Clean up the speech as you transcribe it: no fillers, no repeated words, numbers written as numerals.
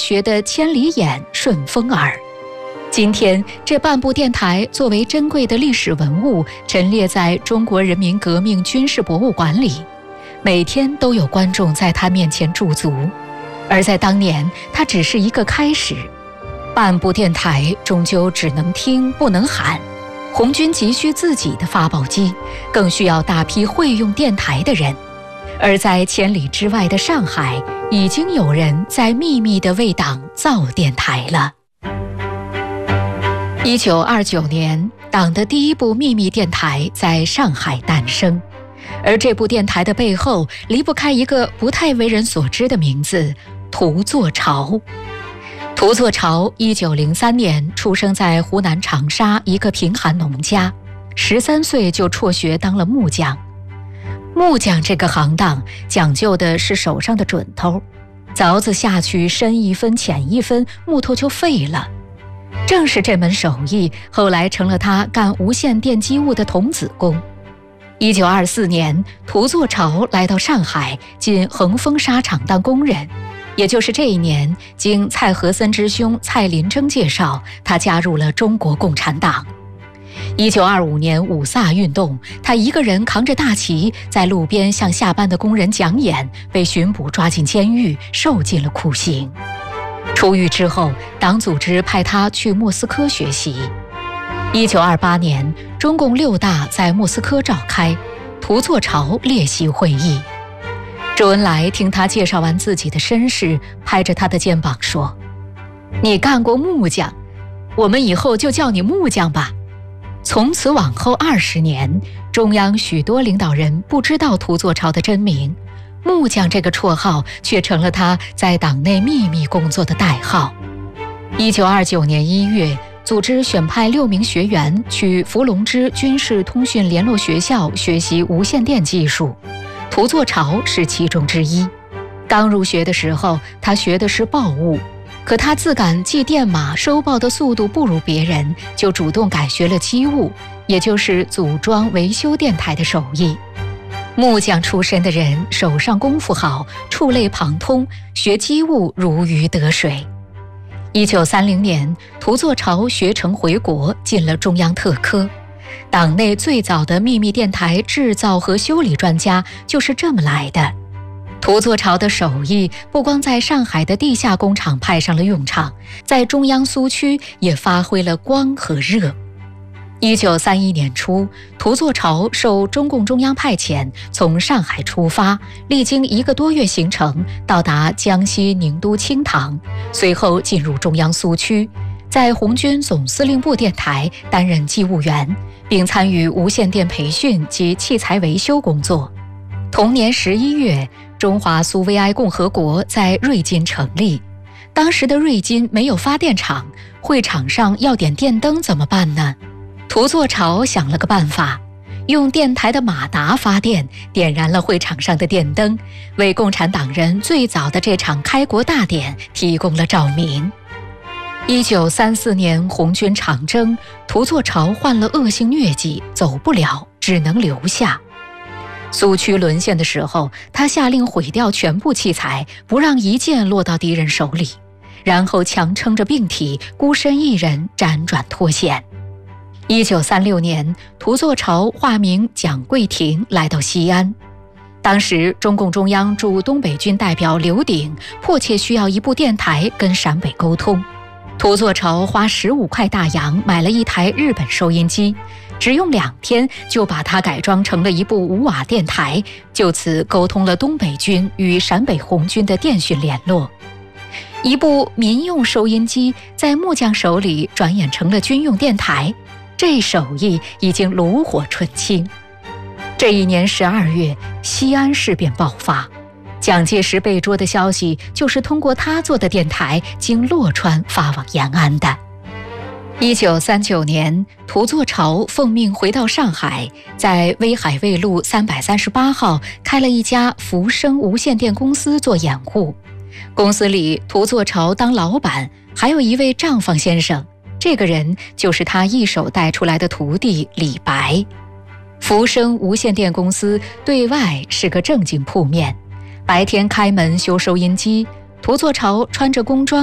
学的千里眼、顺风耳。今天，这半部电台作为珍贵的历史文物，陈列在中国人民革命军事博物馆里，每天都有观众在它面前驻足。而在当年，它只是一个开始。半部电台终究只能听不能喊，红军急需自己的发报机，更需要大批会用电台的人。而在千里之外的上海，已经有人在秘密地为党造电台了。1929年，党的第一部秘密电台在上海诞生，而这部电台的背后离不开一个不太为人所知的名字——涂作潮。涂作潮1903年出生在湖南长沙一个贫寒农家，13岁就辍学当了木匠。木匠这个行当讲究的是手上的准头，凿子下去深一分浅一分，木头就废了。正是这门手艺，后来成了他干无线电机务的童子功。1924年，涂作潮来到上海，进恒丰纱厂当工人。也就是这一年，经蔡和森之兄蔡林征介绍，他加入了中国共产党。1925年五卅运动，他一个人扛着大旗，在路边向下班的工人讲演，被巡捕抓进监狱，受尽了酷刑。出狱之后，党组织派他去莫斯科学习。1928年，中共6大在莫斯科召开，涂作潮列席会议。周恩来听他介绍完自己的身世，拍着他的肩膀说：“你干过木匠，我们以后就叫你木匠吧。”从此往后20年，中央许多领导人不知道涂作潮的真名，木匠这个绰号却成了他在党内秘密工作的代号。1929年1月，组织选派6名学员去伏龙芝军事通讯联络学校学习无线电技术，涂作潮是其中之一。刚入学的时候，他学的是报务，可他自感记电码收报的速度不如别人，就主动改学了机务，也就是组装维修电台的手艺。木匠出身的人手上功夫好，触类旁通，学机务如鱼得水。1930年，涂作潮学成回国，进了中央特科。党内最早的秘密电台制造和修理专家就是这么来的。涂作潮的手艺不光在上海的地下工厂派上了用场，在中央苏区也发挥了光和热。1931年初，涂作潮受中共中央派遣，从上海出发，历经1个多月行程，到达江西宁都清塘，随后进入中央苏区，在红军总司令部电台担任机务员，并参与无线电培训及器材维修工作。同年11月，中华苏维埃共和国在瑞金成立。当时的瑞金没有发电厂，会场上要点电灯怎么办呢？涂作潮想了个办法，用电台的马达发电，点燃了会场上的电灯，为共产党人最早的这场开国大典提供了照明。1934年红军长征，涂作潮患了恶性疟疾，走不了，只能留下。苏区沦陷的时候，他下令毁掉全部器材，不让一件落到敌人手里，然后强撑着病体，孤身一人辗转脱险。1936年，涂作潮化名蒋桂廷来到西安。当时中共中央驻东北军代表刘鼎迫切需要一部电台跟陕北沟通，涂作潮花15块大洋买了一台日本收音机，只用2天就把它改装成了一部5瓦电台，就此沟通了东北军与陕北红军的电讯联络。一部民用收音机在木匠手里转眼成了军用电台，这手艺已经炉火纯青。这一年12月，西安事变爆发，蒋介石被捉的消息就是通过他做的电台经洛川发往延安的。1939年，涂作潮奉命回到上海，在威海卫路338号开了一家福生无线电公司做掩护。公司里，涂作潮当老板，还有一位账房先生，这个人就是他一手带出来的徒弟李白。福生无线电公司对外是个正经铺面，白天开门修收音机，涂作潮穿着工装